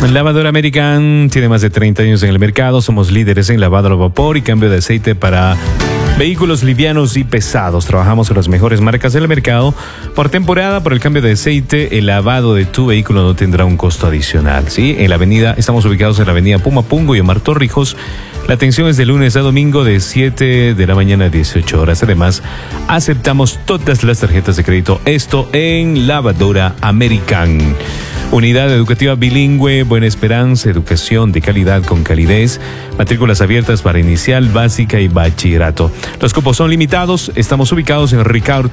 Lavadora American tiene más de 30 años en el mercado. Somos líderes en lavado a vapor y cambio de aceite para vehículos livianos y pesados. Trabajamos con las mejores marcas del mercado. Por temporada, por el cambio de aceite, el lavado de tu vehículo no tendrá un costo adicional, ¿sí? Estamos ubicados en la avenida Pumapungo y Omar Torrijos. La atención es de lunes a domingo de 7 de la mañana a 18 horas. Además, aceptamos todas las tarjetas de crédito. Esto en Lavadora American. Unidad educativa bilingüe, Buena Esperanza, educación de calidad con calidez, matrículas abiertas para inicial, básica y bachillerato. Los cupos son limitados, estamos ubicados en Ricardo